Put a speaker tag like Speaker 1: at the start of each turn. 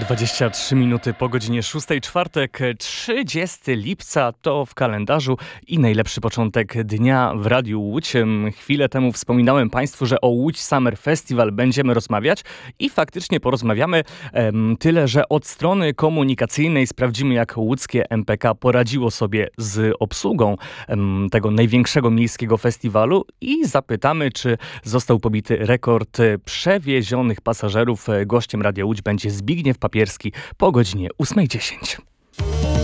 Speaker 1: 23 minuty po godzinie 6, czwartek, 30 lipca to w kalendarzu i najlepszy początek dnia w Radiu Łódź. Chwilę temu wspominałem Państwu, że o Łódź Summer Festival będziemy rozmawiać i faktycznie porozmawiamy. Tyle, że od strony komunikacyjnej sprawdzimy, jak łódzkie MPK poradziło sobie z obsługą tego największego miejskiego festiwalu i zapytamy, czy został pobity rekord przewiezionych pasażerów. Gościem Radia Łódź będzie Zbigniew Papierski po godzinie 8:10.